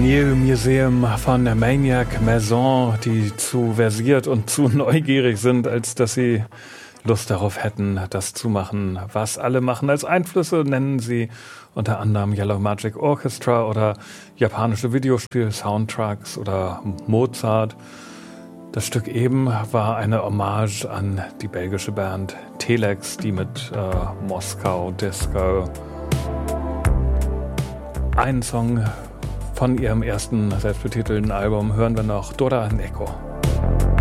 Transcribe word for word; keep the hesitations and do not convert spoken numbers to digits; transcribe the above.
New Museum von Maniac Maison, die zu versiert und zu neugierig sind, als dass sie Lust darauf hätten, das zu machen, was alle machen. Als Einflüsse nennen sie unter anderem Yellow Magic Orchestra oder japanische Videospiel-Soundtracks oder Mozart. Das Stück eben war eine Hommage an die belgische Band Telex, die mit äh, Moskau Disco einen Song von ihrem ersten selbstbetitelten Album hören wir noch, Dora Neko.